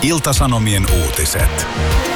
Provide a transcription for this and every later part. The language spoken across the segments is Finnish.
Ilta-Sanomien uutiset.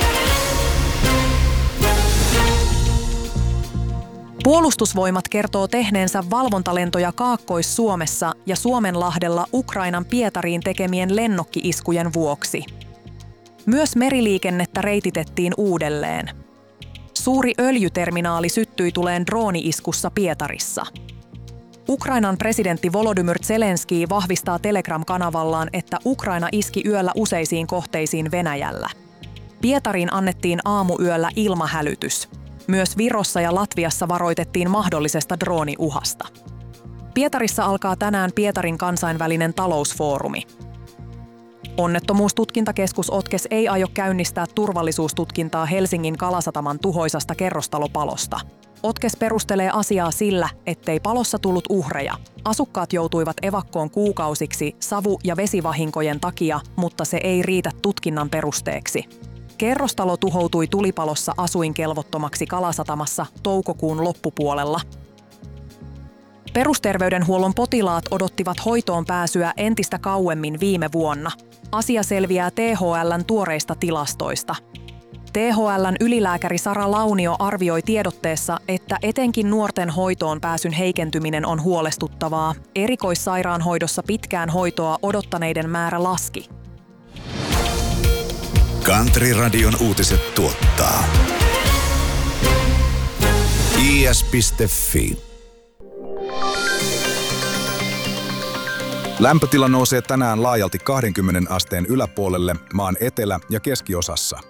Puolustusvoimat kertoo tehneensä valvontalentoja Kaakkois-Suomessa ja Suomenlahdella Ukrainan Pietariin tekemien lennokki-iskujen vuoksi. Myös meriliikennettä reititettiin uudelleen. Suuri öljyterminaali syttyi tuleen drooni-iskussa Pietarissa. Ukrainan presidentti Volodymyr Zelenskyi vahvistaa Telegram-kanavallaan, että Ukraina iski yöllä useisiin kohteisiin Venäjällä. Pietariin annettiin aamuyöllä ilmahälytys. Myös Virossa ja Latviassa varoitettiin mahdollisesta drooniuhasta. Pietarissa alkaa tänään Pietarin kansainvälinen talousfoorumi. Onnettomuustutkintakeskus OTKES ei aio käynnistää turvallisuustutkintaa Helsingin Kalasataman tuhoisasta kerrostalopalosta. OTKES perustelee asiaa sillä, ettei palossa tullut uhreja. Asukkaat joutuivat evakkoon kuukausiksi savu- ja vesivahinkojen takia, mutta se ei riitä tutkinnan perusteeksi. Kerrostalo tuhoutui tulipalossa asuinkelvottomaksi Kalasatamassa toukokuun loppupuolella. Perusterveydenhuollon potilaat odottivat hoitoon pääsyä entistä kauemmin viime vuonna. Asia selviää THL:n tuoreista tilastoista. THL:n ylilääkäri Sara Launio arvioi tiedotteessa, että etenkin nuorten hoitoon pääsyn heikentyminen on huolestuttavaa. Erikoissairaanhoidossa pitkään hoitoa odottaneiden määrä laski. Country-radion uutiset tuottaa is.fi. Lämpötila nousee tänään laajalti 20 asteen yläpuolelle maan etelä- ja keskiosassa.